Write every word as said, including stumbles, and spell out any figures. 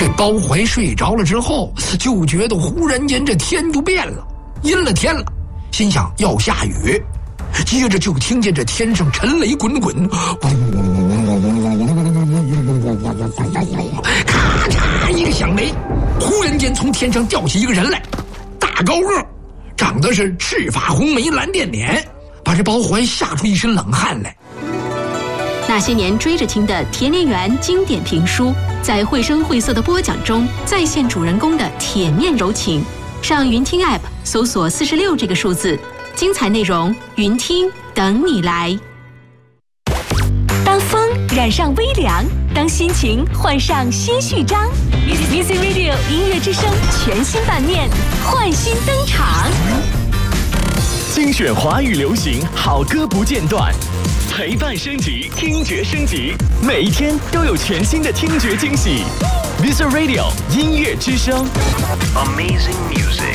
这包怀睡着了之后，就觉得忽然间这天就变了，阴了天了，心想要下雨。接着就听见这天上沉雷滚滚，咔嚓一个响雷，忽然间从天上掉下一个人来，大高个，长得是赤发红眉蓝靛脸，把这包怀吓出一身冷汗来。 那些年追着听的田连元经典评书，在绘声绘色的播讲中再现主人公的铁面柔情。上云听 App 搜索四十六这个数字，精彩内容云听等你来。 当风染上微凉，当心情换上新序章 ，Music Radio 音乐之声全新版面焕新登场。 精选华语流行好歌不间断，陪伴升级，听觉升级，每一天都有全新的听觉惊喜。Music Radio 音乐之声 ，Amazing Music。